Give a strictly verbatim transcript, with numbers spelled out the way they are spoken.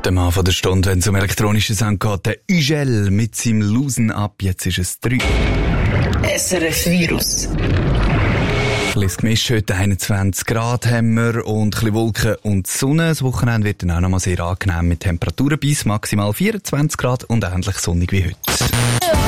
Der Mann von der Stunde, wenn es um elektronische Sound geht, der Ugel mit seinem Losen ab. Jetzt ist es drei. S R F Virus. Ein bisschen gemischt, heute einundzwanzig Grad haben wir und ein bisschen Wolken und Sonne. Das Wochenende wird dann auch noch mal sehr angenehm mit Temperaturen bis maximal vierundzwanzig Grad und ähnlich sonnig wie heute.